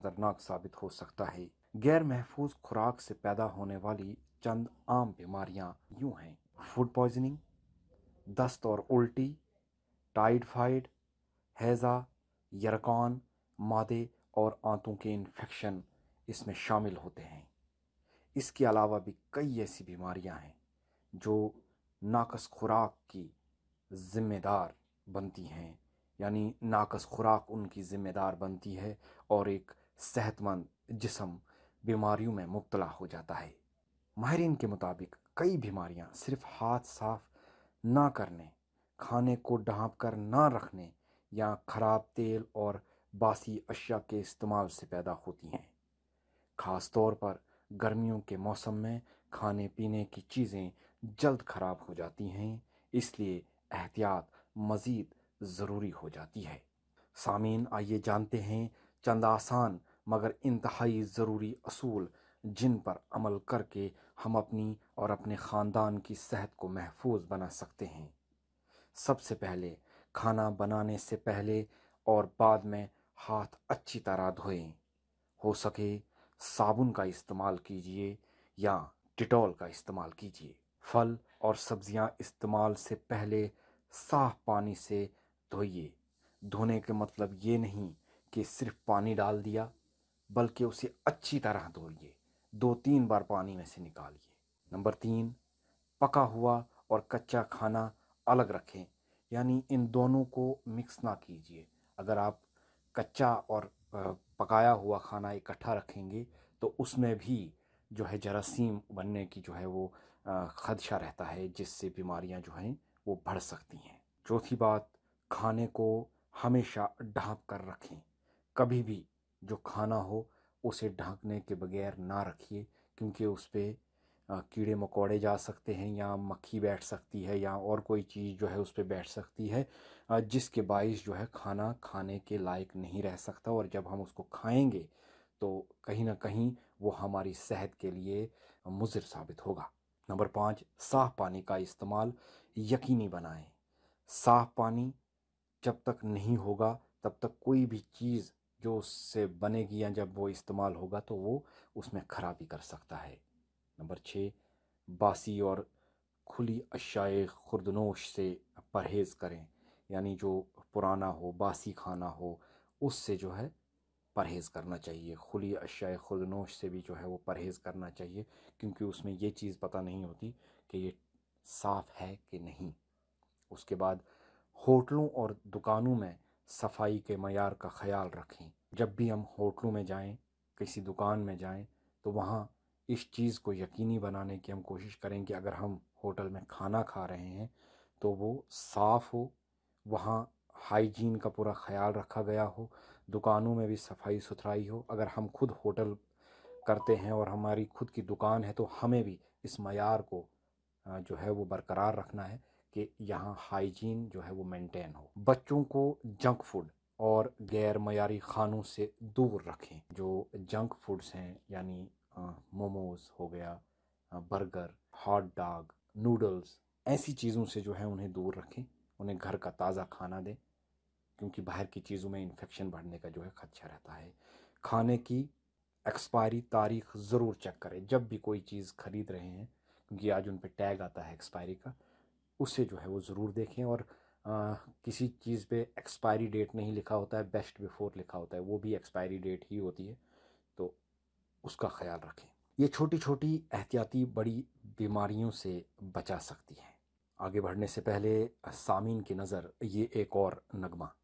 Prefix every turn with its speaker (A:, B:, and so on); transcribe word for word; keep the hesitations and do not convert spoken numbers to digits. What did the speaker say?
A: खतरनाक साबित हो सकता है। गैर महफूज खुराक से पैदा होने वाली चंद आम बीमारियां यूं हैं: फूड पॉइजनिंग, दस्त और उल्टी, टाइफाइड, हैज़ा, यरकान, मादे और आंतों के इन्फेक्शन इसमें शामिल होते हैं। इसके अलावा भी कई ऐसी बीमारियां हैं जो नाकस खुराक की ज़िम्मेदार बनती हैं, यानी नाकस खुराक उनकी ज़िम्मेदार बनती है और एक सेहतमंद जिस्म बीमारियों में मुब्तला हो जाता है। माहिरीन के मुताबिक कई बीमारियां सिर्फ हाथ साफ ना करने, खाने को ढाँप कर ना रखने या खराब तेल और बासी अशिया के इस्तेमाल से पैदा होती हैं। ख़ास तौर पर गर्मियों के मौसम में खाने पीने की चीज़ें जल्द ख़राब हो जाती हैं, इसलिए एहतियात मज़ीद ज़रूरी हो जाती है। सामीन, आइए जानते हैं चंद आसान मगर इंतहाई ज़रूरी असूल जिन पर अमल करके हम अपनी और अपने ख़ानदान की सेहत को महफूज बना सकते हैं। सबसे पहले, खाना बनाने से पहले और बाद में हाथ अच्छी तरह धोएं। हो सके साबुन का इस्तेमाल कीजिए या डिटॉल का इस्तेमाल कीजिए। फल और सब्जियां इस्तेमाल से पहले साफ पानी से धोइए। धोने का मतलब ये नहीं कि सिर्फ पानी डाल दिया, बल्कि उसे अच्छी तरह धोइए। दो तीन बार पानी में से निकालिए। नंबर तीन, पका हुआ और कच्चा खाना अलग रखें, यानी इन दोनों को मिक्स ना कीजिए। अगर आप कच्चा और पकाया हुआ खाना इकट्ठा रखेंगे तो उसमें भी जो है जरासीम बनने की जो है वो खदशा रहता है, जिससे बीमारियां जो हैं वो बढ़ सकती हैं। चौथी बात, खाने को हमेशा ढाँप कर रखें। कभी भी जो खाना हो उसे ढकने के बगैर ना रखिए, क्योंकि उस पर कीड़े मकोड़े जा सकते हैं या मक्खी बैठ सकती है या और कोई चीज़ जो है उस पर बैठ सकती है, जिसके बाइस जो है खाना खाने के लायक नहीं रह सकता, और जब हम उसको खाएंगे तो कहीं ना कहीं वो हमारी सेहत के लिए मुज़िर साबित होगा। नंबर पाँच, साफ़ पानी का इस्तेमाल यकीनी बनाएं। साफ़ पानी जब तक नहीं होगा तब तक कोई भी चीज़ जो उससे बनेगी या जब वो इस्तेमाल होगा तो वो उसमें खराबी कर सकता है। नंबर छः, बासी और खुली अशियाए खुर्दनोश से परहेज़ करें, यानी जो पुराना हो, बासी खाना हो, उससे जो है परहेज़ करना चाहिए। खुली अशियाए खुर्दनोश से भी जो है वो परहेज़ करना चाहिए, क्योंकि उसमें ये चीज़ पता नहीं होती कि ये साफ़ है कि नहीं। उसके बाद होटलों और दुकानों में सफाई के मयार का ख्याल रखें। जब भी हम होटलों में जाएं, किसी दुकान में जाएं, तो वहाँ इस चीज़ को यकीनी बनाने की हम कोशिश करें कि अगर हम होटल में खाना खा रहे हैं तो वो साफ़ हो, वहाँ हाइजीन का पूरा ख्याल रखा गया हो, दुकानों में भी सफाई सुथराई हो। अगर हम खुद होटल करते हैं और हमारी खुद की दुकान है तो हमें भी इस मयार को जो है वो बरकरार रखना है कि यहाँ हाइजीन जो है वो मेंटेन हो। बच्चों को जंक फूड और गैर मयारी खानों से दूर रखें। जो जंक फूड्स हैं, यानी मोमोज हो गया, बर्गर, हॉट डॉग, नूडल्स, ऐसी चीज़ों से जो है उन्हें दूर रखें। उन्हें घर का ताज़ा खाना दें, क्योंकि बाहर की चीज़ों में इन्फेक्शन बढ़ने का जो है खदशा रहता है। खाने की एक्सपायरी तारीख ज़रूर चेक करें जब भी कोई चीज़ खरीद रहे हैं, क्योंकि आज उन पर टैग आता है एक्सपायरी का, उसे जो है वो ज़रूर देखें। और आ, किसी चीज़ पे एक्सपायरी डेट नहीं लिखा होता है, बेस्ट बिफोर लिखा होता है, वो भी एक्सपायरी डेट ही होती है, तो उसका ख्याल रखें। ये छोटी छोटी एहतियाती बड़ी बीमारियों से बचा सकती हैं। आगे बढ़ने से पहले सामीन की नज़र ये एक और नगमा।